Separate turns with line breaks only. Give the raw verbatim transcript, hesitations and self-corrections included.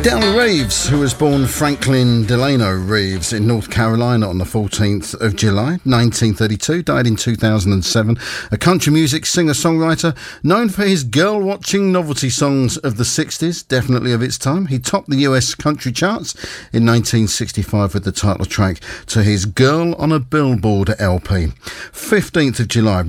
Del Reeves, who was born Franklin Delano Reeves in North Carolina on the fourteenth of July nineteen thirty-two, died in two thousand seven, a country music singer-songwriter known for his girl-watching novelty songs of the sixties, definitely of its time. He topped the U S country charts in nineteen sixty-five with the title track to his Girl on a Billboard L P. fifteenth of July